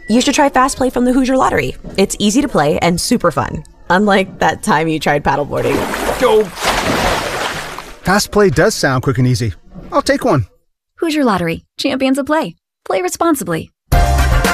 You should try Fast Play from the Hoosier Lottery. It's easy to play and super fun. Unlike that time you tried paddleboarding. Go! Fast Play does sound quick and easy. I'll take one. Hoosier Lottery. Champions of play. Play responsibly.